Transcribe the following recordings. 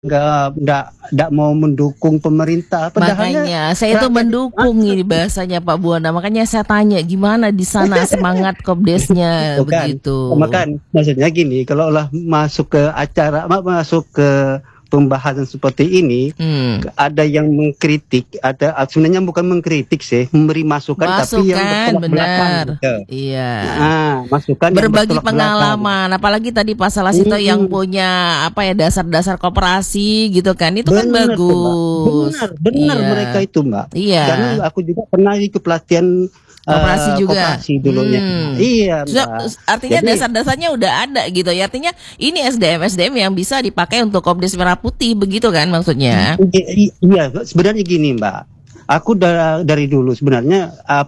nggak mau mendukung pemerintah. Padahalnya Makanya saya itu mendukung ini bahasanya Pak Buana. Makanya saya tanya gimana di sana semangat Kopdesnya begitu. Makan maksudnya gini, kalau lah masuk ke acara, masuk ke pembahasan seperti ini, ada yang mengkritik, ada sebenarnya bukan mengkritik sih, memberi masukan tapi yang bertolak belakang. Iya. Nah, masukan berbagi pengalaman, apalagi tadi Pak Salasito yang punya dasar-dasar koperasi gitu kan, itu kan bagus. Benar mereka itu Mbak. Iya. Karena aku juga pernah ikut pelatihan koperasi juga. Koperasi dulunya. Iya, Mbak. Artinya dasar-dasarnya udah ada gitu ya. Artinya ini SDM yang bisa dipakai untuk Kopdes Merah Putih begitu kan maksudnya. Iya, sebenarnya gini, Mbak. Aku dari dulu sebenarnya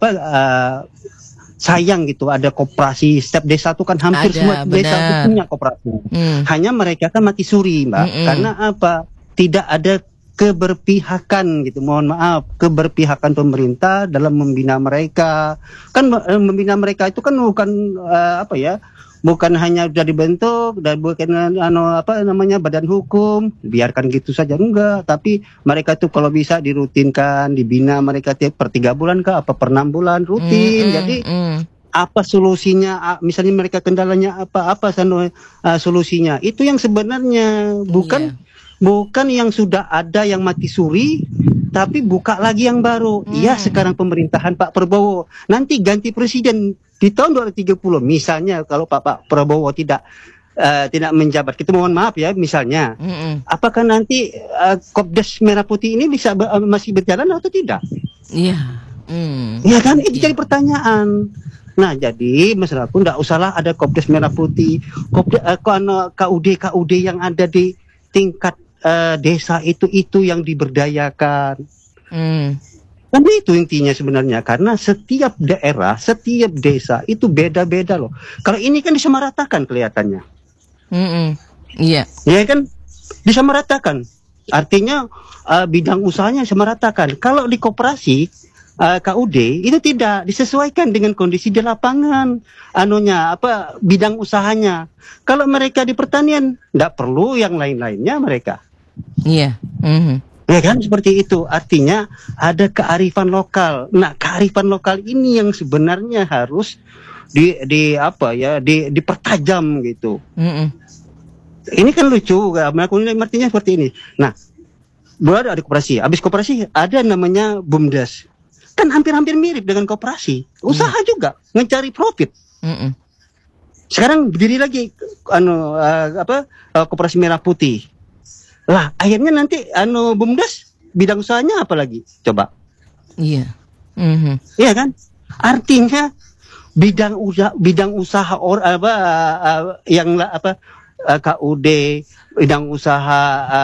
sayang gitu ada koperasi. Setiap desa itu kan hampir semua desa punya koperasi. Hanya mereka kan mati suri, Mbak. Karena apa? Tidak ada keberpihakan gitu, mohon maaf, keberpihakan pemerintah dalam membina mereka. Kan membina mereka itu kan bukan bukan hanya sudah dibentuk dan bukan badan hukum, biarkan gitu saja, enggak. Tapi mereka itu kalau bisa dirutinkan, dibina mereka per 3 bulan kah, apa per 6 bulan rutin. Jadi apa solusinya? Misalnya mereka kendalanya apa solusinya? Itu yang sebenarnya bukan yang sudah ada yang mati suri, tapi buka lagi yang baru. Iya, sekarang pemerintahan Pak Prabowo. Nanti ganti presiden di tahun 2030. Misalnya kalau Pak Prabowo tidak menjabat, kita mohon maaf ya, misalnya. Apakah nanti Kopdes Merah Putih ini bisa masih berjalan atau tidak? Iya. Iya kan? Itu jadi pertanyaan. Nah, jadi masyarakat pun tidak usahlah ada Kopdes Merah Putih, KUD yang ada di tingkat desa itu yang diberdayakan. Kan itu intinya sebenarnya, karena setiap daerah, setiap desa itu beda-beda loh. Kalau ini kan disamaratakan kelihatannya. Iya. Ya kan, disamaratakan. Artinya bidang usahanya disamaratakan. Kalau di koperasi KUD itu tidak disesuaikan dengan kondisi di lapangan, bidang usahanya. Kalau mereka di pertanian, tidak perlu yang lain-lainnya mereka. Iya. Ya kan, seperti itu. Artinya ada kearifan lokal. Nah, kearifan lokal ini yang sebenarnya harus dipertajam gitu. Ini kan lucu, artinya seperti ini. Nah, ada koperasi. Habis koperasi ada namanya BUMDes. Kan hampir-hampir mirip dengan koperasi. Usaha juga, mencari profit. Sekarang berdiri lagi Koperasi Merah Putih. Lah, akhirnya nanti BUMDes bidang usahanya apa lagi? Coba. Iya. Iya kan? Artinya bidang usaha KUD, bidang usaha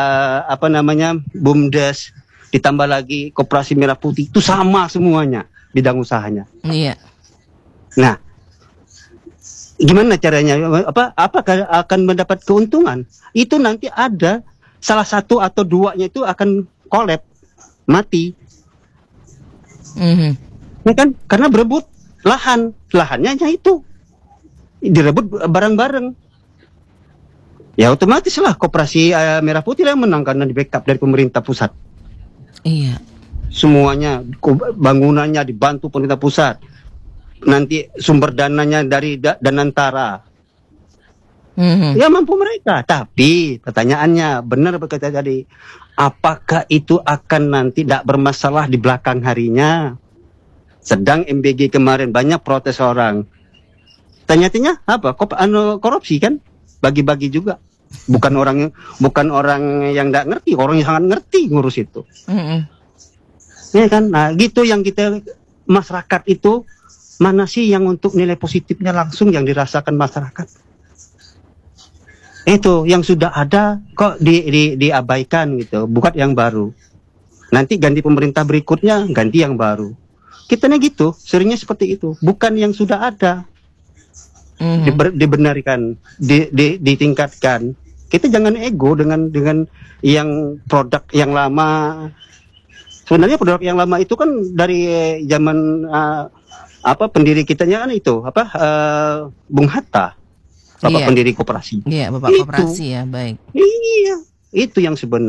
BUMDes, ditambah lagi Koperasi Merah Putih, itu sama semuanya bidang usahanya. Iya. Nah, gimana caranya? Apakah akan mendapat keuntungan? Itu nanti ada salah satu atau duanya itu akan kolab, mati. Ya kan? Karena berebut lahannya hanya itu, direbut bareng-bareng. Ya otomatis lah Koperasi Merah Putih yang menang karena di backup dari pemerintah pusat. Iya. Semuanya, bangunannya dibantu pemerintah pusat. Nanti sumber dananya dari Danantara. Ya mampu mereka, tapi pertanyaannya benar berkata tadi, apakah itu akan nanti tidak bermasalah di belakang harinya? Sedang MBG kemarin banyak protes orang. Tanya-tanya apa? Korupsi kan? Bagi-bagi juga. Bukan orang yang tidak ngerti, orang yang sangat ngerti ngurus itu. Ya kan? Nah, gitu yang kita masyarakat itu, mana sih yang untuk nilai positifnya langsung yang dirasakan masyarakat? Itu yang sudah ada kok diabaikan gitu, bukan yang baru. Nanti ganti pemerintah berikutnya ganti yang baru. Kitanya gitu, seringnya seperti itu, bukan yang sudah ada. Dibenarkan, ditingkatkan. Kita jangan ego dengan yang produk yang lama. Sebenarnya produk yang lama itu kan dari zaman pendiri kitanya kan itu Bung Hatta. Bapak pendiri koperasi. Iya, Bapak koperasi ya, baik. Iya. Itu yang sebenarnya